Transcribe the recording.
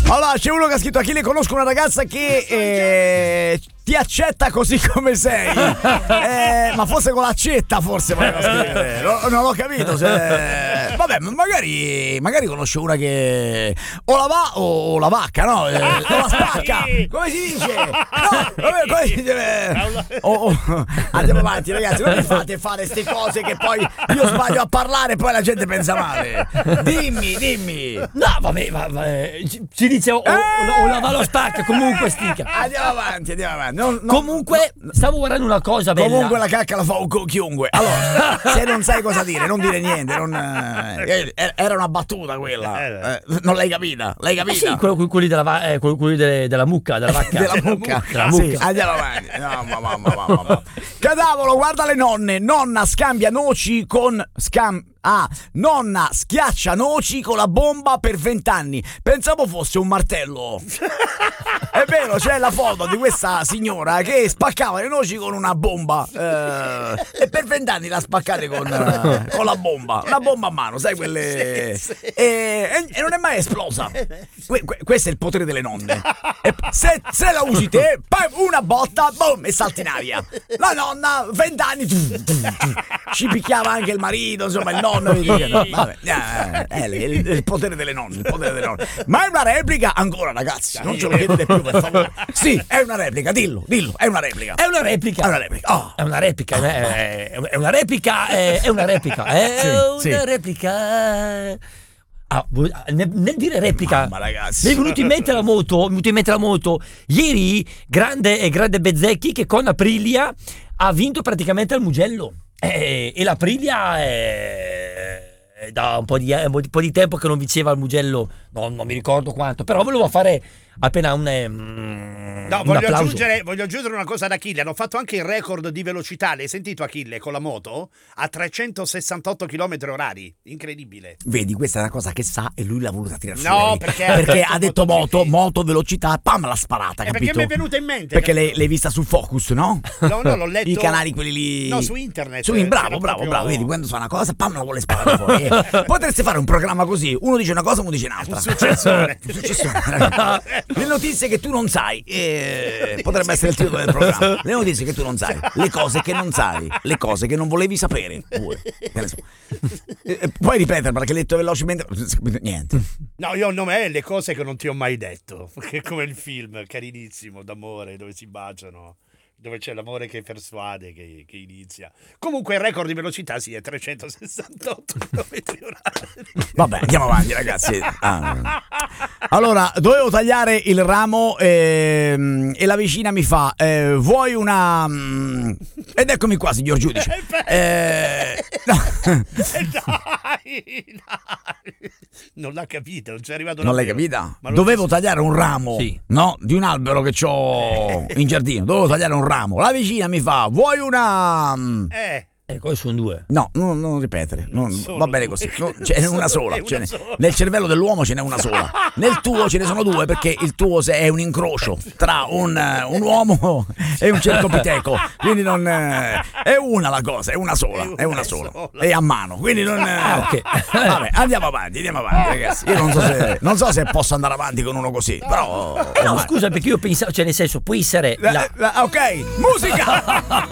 Allora, c'è uno che ha scritto: Achille, conosco una ragazza che ti accetta così come sei. Ma forse con l'accetta, forse voleva scrivere. Non l'ho capito. Vabbè, magari conosce una che o la va o la vacca, no? O la spacca. Come si dice? No, vabbè, come si dice? Andiamo avanti, ragazzi. Non mi fate fare queste cose che poi io sbaglio a parlare e poi la gente pensa male. Dimmi. No, vabbè, ci dice o la va o spacca, comunque stica. Andiamo avanti. Comunque, stavo guardando una cosa bella. Comunque la cacca la fa chiunque. Allora, se non sai cosa dire, non dire niente. Era una battuta quella. Non l'hai capita? Sì, quelli della mucca, della vacca. Della mucca. Sì, andiamo avanti. No, mamma. Cadavolo, guarda le nonne. Nonna scambia noci con nonna schiaccia noci con la bomba per 20 anni. Pensavo fosse un martello. È vero, c'è la foto di questa signora che spaccava le noci con una bomba e per 20 anni l'ha spaccate con la bomba. Una bomba a mano, sai quelle. Sì. E non è mai esplosa. Questo è il potere delle nonne. E se la usi te, una botta, boom, e salti in aria. La nonna, 20 anni, ci picchiava anche il marito, insomma, il nonno. Vabbè, il potere delle nonne, Ma è una replica ancora, ragazzi. Non ce lo chiedete più, per favore. Sì, è una replica, dillo, è una replica. È una replica. Oh. È una replica. È una replica. Nel dire replica, mamma, ragazzi, mi è venuto in mente la moto. Ieri grande Bezzecchi che con Aprilia ha vinto praticamente al Mugello. E l'Aprilia è da un po' di tempo che non vinceva al Mugello, non mi ricordo quanto, però volevo fare appena voglio aggiungere una cosa ad Achille. Hanno fatto anche il record di velocità. L'hai sentito, Achille, con la moto? A 368 km/h. Incredibile. Vedi, questa è una cosa che sa e lui l'ha voluta tirare fuori. No, perché ha detto moto, velocità, pam, l'ha sparata, capito? Perché mi è venuta in mente. Perché l'hai vista sul Focus, no? No, l'ho letto. I canali quelli lì. No, su internet. Bravo. Vedi, quando fa una cosa, pam, la vuole sparare fuori. Potreste fare un programma così. Uno dice una cosa, uno dice un'altra. Un successore. Le notizie che tu non sai, potrebbe essere il titolo del programma. Le notizie che tu non sai, le cose che non sai, le cose che non volevi sapere. Puoi ripetere perché hai detto velocemente. Niente. No, io non è le cose che non ti ho mai detto. Perché come il film carinissimo d'amore dove si baciano, dove c'è l'amore che persuade, che inizia. Comunque il record di velocità è 368 km/h. Vabbè, andiamo avanti, ragazzi. Allora, dovevo tagliare il ramo e la vicina mi fa vuoi una ed eccomi qua, signor giudice. Dai. Non l'ha capita, non c'è arrivato. Non l'hai capita? Dovevo tagliare un ramo, sì, no? Di un albero che c'ho in giardino. Dovevo tagliare un ramo. La vicina mi fa vuoi una Ecco, sono due. No, non ripetere. Va bene così. Ce n'è una sola. Nel cervello dell'uomo ce n'è una sola. Nel tuo ce ne sono due perché il tuo è un incrocio tra un uomo e un cercopiteco. Quindi non è una la cosa, è una sola. È a mano. Quindi non. Ok. Vabbè, andiamo avanti, ragazzi. Io non so se posso andare avanti con uno così. Però. No, scusa, perché io pensavo, cioè, nel senso, può essere. Ok, musica!